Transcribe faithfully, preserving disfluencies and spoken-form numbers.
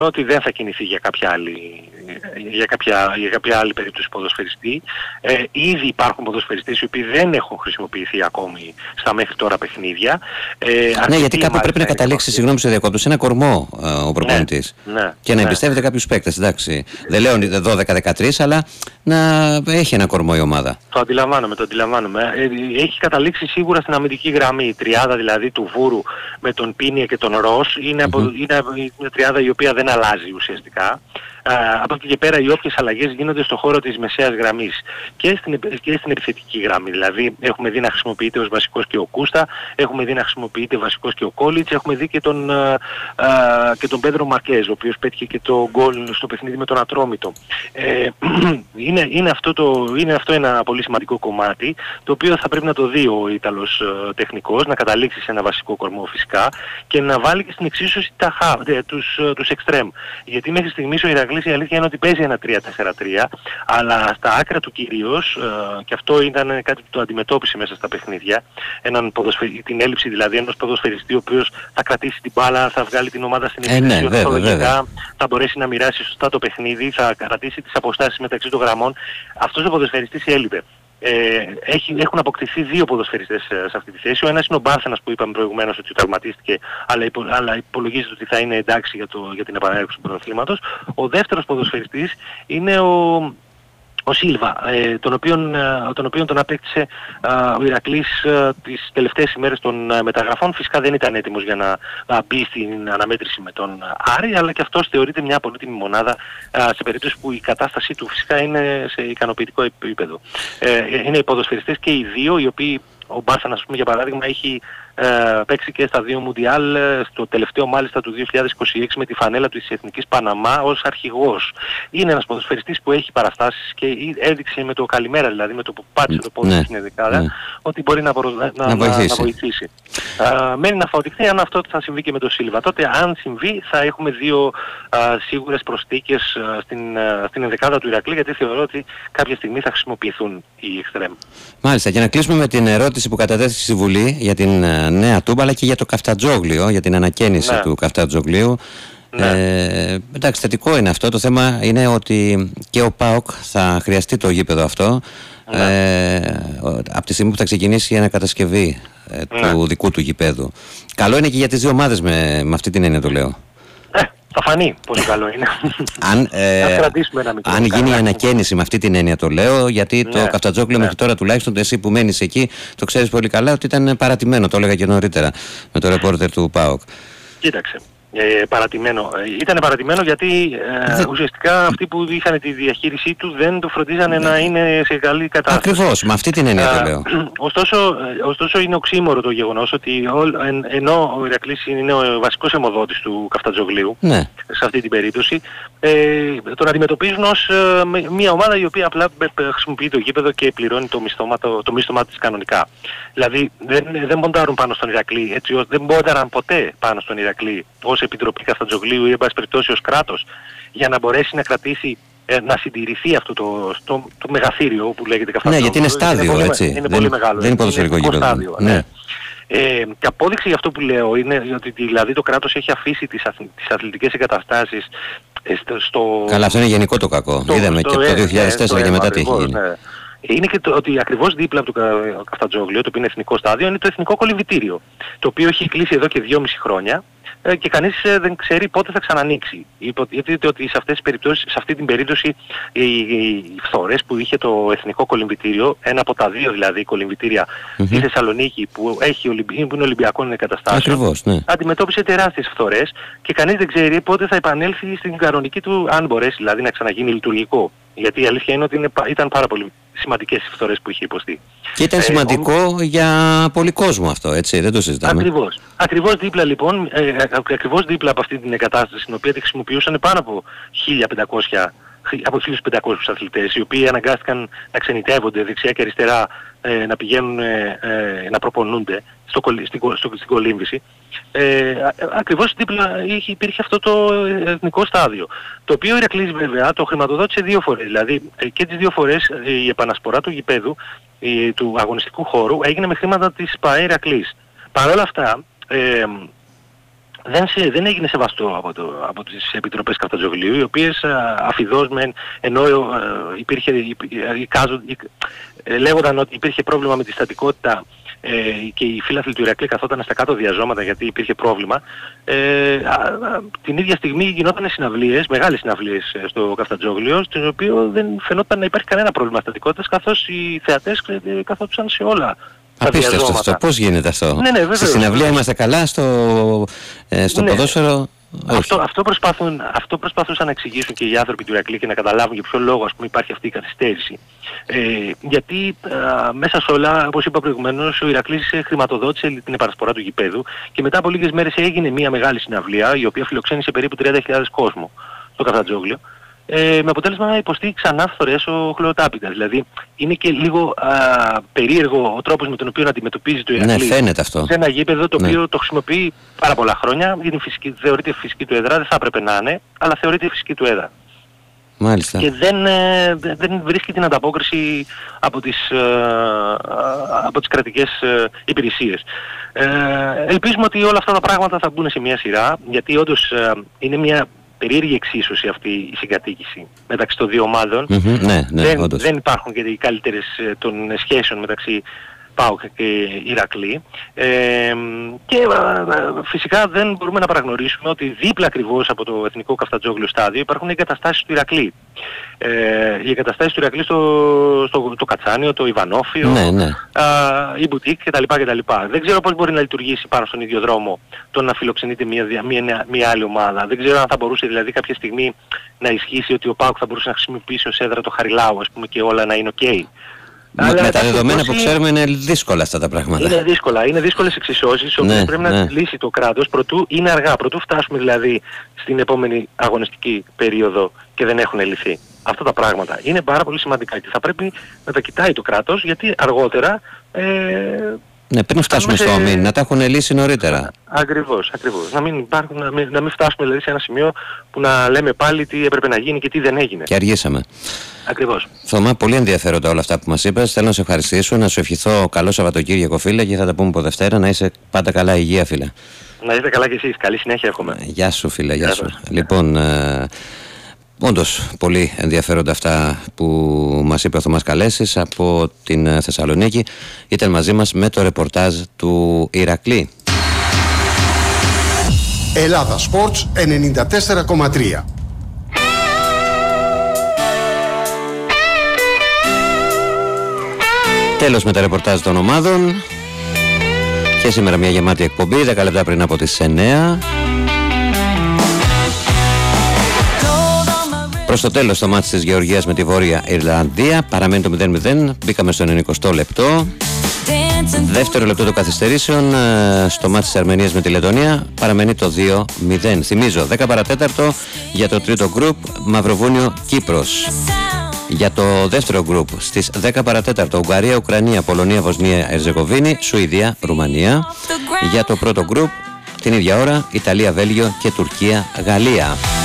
ότι δεν θα κινηθεί για κάποια άλλη, για κάποια, για κάποια άλλη περίπτωση ποδοσφαιριστή. Ε, ήδη υπάρχουν ποδοσφαιριστές οι οποίοι δεν έχουν χρησιμοποιηθεί ακόμη στα μέχρι τώρα παιχνίδια. Ε, ναι, γιατί κάπου πρέπει να καταλήξει, συγγνώμη σε διακόπτω, σε ένα κορμό ε, ο προπονητής. Ναι, ναι, και να ναι. εμπιστεύεται κάποιους παίκτες. Εντάξει. Δεν λέω δώδεκα δεκατρία, αλλά να έχει ένα κορμό η ομάδα. Το αντιλαμβάνομαι, το αντιλαμβάνομαι. Ε, έχει καταλήξει σίγουρα στην αμυντική γραμμή. Η τριάδα δηλαδή του Βούρου με τον Πίνια και τον Ρος είναι, mm-hmm. είναι μια τριάδα η οποία δεν αλλάζει ουσιαστικά. Uh, από εκεί και πέρα οι όποιες αλλαγές γίνονται στον χώρο της μεσαίας γραμμής και στην, και στην επιθετική γραμμή. Δηλαδή έχουμε δει να χρησιμοποιείται ως βασικός και ο Κούστα, έχουμε δει να χρησιμοποιείται βασικός και ο Κόλιτς, έχουμε δει και τον, uh, uh, και τον Πέντρο Μαρκέζ, ο οποίος πέτυχε και το γκολ στο παιχνίδι με τον Ατρόμητο. Ε, είναι, είναι, αυτό το, είναι αυτό ένα πολύ σημαντικό κομμάτι, το οποίο θα πρέπει να το δει ο Ιταλός uh, τεχνικός, να καταλήξει σε ένα βασικό κορμό φυσικά και να βάλει και στην εξίσωση τα χα, τους, uh, τους εξτρέμ. Γιατί μέχρι στιγμής ο Ηρακλής η αλήθεια είναι ότι παίζει ένα τρία τέσσερα τρία, αλλά στα άκρα του κυρίως, ε, και αυτό ήταν κάτι που το αντιμετώπισε μέσα στα παιχνίδια, έναν ποδοσφαιρι... την έλλειψη δηλαδή ενός ποδοσφαιριστή ο οποίος θα κρατήσει την μπάλα, θα βγάλει την ομάδα στην επίθεση, ε, ναι, θα μπορέσει να μοιράσει σωστά το παιχνίδι, θα κρατήσει τις αποστάσεις μεταξύ των γραμμών. Αυτός ο ποδοσφαιριστής έλειπε. Ε, έχει, έχουν αποκτηθεί δύο ποδοσφαιριστές ε, σε αυτή τη θέση. Ο ένας είναι ο Μπάρθενας που είπαμε προηγουμένως ότι τραυματίστηκε, αλλά, υπο, αλλά υπολογίζεται ότι θα είναι εντάξει για, το, για την επανέλευση του πρωταθλήματος. Ο δεύτερος ποδοσφαιριστής είναι ο, ο Σίλβα, ε, τον οποίον, ε, τον οποίον τον απέκτησε ε, ο Ηρακλής ε, τις τελευταίες ημέρες των ε, μεταγραφών. Φυσικά δεν ήταν έτοιμος για να ε, μπει στην αναμέτρηση με τον Άρη, αλλά και αυτός θεωρείται μια πολύτιμη μονάδα ε, σε περίπτωση που η κατάστασή του φυσικά είναι σε ικανοποιητικό επίπεδο. Ε, είναι οι ποδοσφαιριστές και οι δύο, οι οποίοι, ο Μπάρσαν, ας πούμε, για παράδειγμα, έχει ε, παίξει και στα δύο Μουντιάλ, στο τελευταίο μάλιστα του δύο χιλιάδες είκοσι έξι με τη φανέλα του της Εθνικής Παναμά ως αρχηγός. Είναι ένας ποδοσφαιριστής που έχει παραστάσεις και έδειξε με το καλημέρα, δηλαδή με το που πάτησε το πόδι ναι, στην δεκάδα, ναι. ότι μπορεί να, προ... να, να βοηθήσει. να βοηθήσει. Α, μένει να φωτιχθεί αν αυτό θα συμβεί και με τον Σίλβα. Τότε αν συμβεί θα έχουμε δύο α, σίγουρες προσθήκες α, στην, α, στην ενδεκάδα του Ηρακλή, γιατί θεωρώ ότι κάποια στιγμή θα χρησιμοποιηθούν οι εξτρέμ. Μάλιστα, και να κλείσουμε με την ερώτηση που κατατέθηκε στη Βουλή για την uh, νέα Τούμπα, αλλά και για το Καφτατζόγλιο, για την ανακαίνιση ναι. του Καφτατζογλίου. Ναι. Ε, εντάξει, θετικό είναι αυτό. Το θέμα είναι ότι και ο ΠΑΟΚ θα χρειαστεί το γήπεδο αυτό ναι. ε, από τη στιγμή που θα ξεκινήσει η ανακατασκευή ε, ναι. του δικού του γηπέδου. Καλό είναι και για τις δύο ομάδες, με, με αυτή την έννοια το λέω. Θα φανεί πόσο καλό είναι. Αν, ε, αν γίνει η ανακαίνιση, με αυτή την έννοια το λέω, γιατί ναι, το Καφτατζόγλιο ναι. μέχρι τώρα τουλάχιστον, εσύ που μένεις εκεί, το ξέρεις πολύ καλά ότι ήταν παρατημένο, το έλεγα και νωρίτερα με το ρεπόρτερ του ΠΑΟΚ. Κοίταξε. Ε, παρατημένο. Ήταν παρατημένο γιατί ε, ουσιαστικά αυτοί που είχαν τη διαχείρισή του δεν το φροντίζανε να είναι σε καλή κατάσταση. Ακριβώς, με αυτή την έννοια το λέω. Ωστόσο, ωστόσο είναι οξύμορο το γεγονός ότι ο, εν, ενώ ο Ηρακλής είναι ο βασικός αιμοδότης του Καφτατζογλίου ναι. σε αυτή την περίπτωση, ε, τον αντιμετωπίζουν ως ε, μια ομάδα η οποία απλά χρησιμοποιεί το γήπεδο και πληρώνει το μισθώμα, το, το μισθώμα της κανονικά. Δηλαδή δεν, δεν ποντάρουν πάνω στον Ηρακλή, έτσι, δεν πόνταραν ποτέ πάνω στον Ηρακλή ως Επιτροπή Καφτατζογλίου ή εν πάση περιπτώσει ως κράτος, για να μπορέσει να κρατήσει, ε, να συντηρηθεί αυτό το, το, το μεγαθύριο που λέγεται Καφτατζογλίου. Ναι, γιατί είναι στάδιο, είναι έτσι. Είναι δεν, πολύ μεγάλο. Δεν είναι ποδοσφαιρικό γήπεδο. Στάδιο, ναι. Ναι. Ε, και απόδειξη για αυτό που λέω είναι ότι δηλαδή το κράτος έχει αφήσει τις, αθ, τις αθλητικές εγκαταστάσεις ε, στο... Καλά, αυτό είναι γενικό το κακό. Στο, Είδαμε στο, και από το δύο χιλιάδες τέσσερα ε, και μετά τι έχει γίνει. Ναι. Είναι και το ότι ακριβώς δίπλα από το Καφτατζόγλιο, το οποίο είναι εθνικό στάδιο, είναι το εθνικό κολυμβητήριο, το οποίο έχει κλείσει εδώ και δυόμιση χρόνια και κανείς δεν ξέρει πότε θα ξανανοίξει. Υποτίθεται ότι σε, αυτές τις περιπτώσεις, σε αυτή την περίπτωση οι, οι φθορές που είχε το εθνικό κολυμβητήριο, ένα από τα δύο δηλαδή κολυμβητήρια mm-hmm. στη Θεσσαλονίκη που, έχει, που είναι Ολυμπιακών εγκαταστάσεων, ναι. αντιμετώπισε τεράστιες φθορές και κανείς δεν ξέρει πότε θα επανέλθει στην κανονική του, αν μπορέσει δηλαδή να ξαναγίνει λειτουργικό. Γιατί η αλήθεια είναι ότι είναι, ήταν πάρα πολύ σημαντικές οι φθορές που είχε υποστεί. Και ήταν ε, σημαντικό ο... για πολύ κόσμο αυτό, έτσι, δεν το συζητάμε. Ακριβώς. Ακριβώς δίπλα λοιπόν, ε, ακριβώς δίπλα από αυτή την εγκατάσταση, την οποία τη χρησιμοποιούσαν πάνω από χίλια πεντακόσια από τους χίλιους πεντακόσιους αθλητές, οι οποίοι αναγκάστηκαν να ξενιτεύονται δεξιά και αριστερά, ε, να πηγαίνουν, ε, ε, να προπονούνται στο, στην, στο, στην κολύμβηση. Ε, ακριβώς δίπλα είχε, υπήρχε αυτό το εθνικό στάδιο, το οποίο ο Ηρακλής βέβαια το χρηματοδότησε δύο φορές. Δηλαδή ε, και τις δύο φορές ε, η επανασπορά του γηπέδου, ε, του αγωνιστικού χώρου, έγινε με χρήματα της ΠΑΕ Ηρακλής. Παρ' όλα αυτά, ε, δεν, σε, δεν έγινε σεβαστό από, το, από τις επιτροπές Καφτατζογλίου, οι οποίες αφιδώς μεν, ενώ ε, υπήρχε, εικάζον, ε, λέγονταν ότι υπήρχε πρόβλημα με τη στατικότητα ε, και οι φίλαθλοι του Ηρακλή καθόταν στα κάτω διαζώματα γιατί υπήρχε πρόβλημα, ε, α, α, την ίδια στιγμή γινόταν συναυλίες, μεγάλες συναυλίες στο Καφτατζόγλιο, στις οποίες δεν φαινόταν να υπάρχει κανένα πρόβλημα στατικότητας, καθώς οι θεατές καθόντουσαν σε όλα. Απίστευτο αυτό. Πώς γίνεται αυτό? Ναι, ναι, βέβαια. Στη συναυλία είμαστε καλά, στο, ε, στο ναι. ποδόσφαιρο. Αυτό, αυτό, προσπάθουν, αυτό προσπαθούσαν να εξηγήσουν και οι άνθρωποι του Ηρακλή και να καταλάβουν για ποιο λόγο, ας πούμε, υπάρχει αυτή η καθυστέρηση. Ε, γιατί α, μέσα σε όλα, όπως είπα προηγουμένως, ο Ηρακλής χρηματοδότησε την επανασπορά του γηπέδου και μετά από λίγες μέρες έγινε μια μεγάλη συναυλία η οποία φιλοξένησε περίπου τριάντα χιλιάδες κόσμο στο Καφτατζόγλιο. Ε, με αποτέλεσμα να υποστεί ξανά φθορές ο χλωροτάπητας. Δηλαδή είναι και λίγο α, περίεργο ο τρόπος με τον οποίο αντιμετωπίζει το Ηρακλή. Ναι, φαίνεται αυτό. Σε ένα γήπεδο το οποίο ναι. το χρησιμοποιεί πάρα πολλά χρόνια, είναι φυσική, θεωρείται φυσική του έδρα, δεν θα έπρεπε να είναι, αλλά θεωρείται φυσική του έδρα. Μάλιστα. Και δεν, ε, δεν βρίσκει την ανταπόκριση από τις, ε, από τις κρατικές ε, υπηρεσίες. Ε, ελπίζουμε ότι όλα αυτά τα πράγματα θα μπουν σε μια σειρά, γιατί όντως ε, είναι μια περίεργη εξίσωση αυτή η συγκατοίκηση μεταξύ των δύο ομάδων. Mm-hmm, ναι, ναι, δεν, δεν υπάρχουν και οι καλύτερες των σχέσεων μεταξύ ΠΑΟΚ και Ηρακλή. Ε, και ε, φυσικά δεν μπορούμε να παραγνωρίσουμε ότι δίπλα ακριβώς από το Εθνικό Καφτατζόγλιο στάδιο υπάρχουν οι εγκαταστάσεις του Ηρακλή. Ε, οι εγκαταστάσεις του Ηρακλή στο, στο το Κατσάνιο, το Ιβανόφιο, ναι, ναι. Α, η Μπουτίκ κτλ, κτλ. Δεν ξέρω πώς μπορεί να λειτουργήσει πάνω στον ίδιο δρόμο το να φιλοξενείται μια, μια, μια άλλη ομάδα. Δεν ξέρω αν θα μπορούσε δηλαδή κάποια στιγμή να ισχύσει ότι ο ΠΑΟΚ θα μπορούσε να χρησιμοποιήσει ως έδρα το Χαριλάου, ας πούμε, και όλα να είναι ok. Με, με τα δεδομένα που ξέρουμε είναι δύσκολα αυτά τα πράγματα. Είναι δύσκολα, είναι δύσκολες εξισώσεις, οποίες ναι, πρέπει ναι. να τις λύσει το κράτος, προτού είναι αργά, προτού φτάσουμε δηλαδή στην επόμενη αγωνιστική περίοδο και δεν έχουν λυθεί. Αυτά τα πράγματα είναι πάρα πολύ σημαντικά και θα πρέπει να τα κοιτάει το κράτος, γιατί αργότερα... Ε, ναι, πριν φτάσουμε σε... στο αμήν, να τα έχουν λύσει νωρίτερα. Ακριβώς, ακριβώς. Να μην, υπάρχουν, να μην, να μην φτάσουμε δηλαδή σε ένα σημείο που να λέμε πάλι τι έπρεπε να γίνει και τι δεν έγινε. Και αργήσαμε. Ακριβώς. Θωμά, πολύ ενδιαφέροντα όλα αυτά που μας είπες. Θέλω να σε ευχαριστήσω, να σου ευχηθώ καλό Σαββατοκύριακο, φίλε, και θα τα πούμε από Δευτέρα. Να είσαι πάντα καλά, υγεία, φίλε. Να είστε καλά κι εσείς. Καλή συνέχεια εύχομαι. Γεια σου, φίλε, γεια, γεια σου. Λοιπόν, ε, όντως πολύ ενδιαφέροντα αυτά που μας είπε ο Θωμάς Καλέσης από την Θεσσαλονίκη. Ήταν μαζί μας με το ρεπορτάζ του Ηρακλή. Ελλάδα Sports ενενήντα τέσσερα κόμμα τρία. Τέλος με τα ρεπορτάζ των ομάδων. Και σήμερα μια γεμάτη εκπομπή, δέκα λεπτά πριν από τις εννιά. Προς το τέλος το μάτς της Γεωργίας με τη Βόρεια Ιρλανδία. Παραμένει το μηδέν μηδέν, μπήκαμε στο ενενηκοστό λεπτό. Δεύτερο λεπτό των καθυστερήσεων στο μάτς της Αρμενίας με τη Λετωνία. Παραμένει το δύο μηδέν. Θυμίζω, δέκα παρατέταρτο για το τρίτο γκρουπ, Μαυροβούνιο Κύπρος. Για το δεύτερο γκρουπ στις δέκα παρατέταρτο Ουγγαρία, Ουκρανία, Πολωνία, Βοσνία, Ερζεγοβίνη, Σουηδία, Ρουμανία. Για το πρώτο γκρουπ την ίδια ώρα Ιταλία, Βέλγιο και Τουρκία, Γαλλία.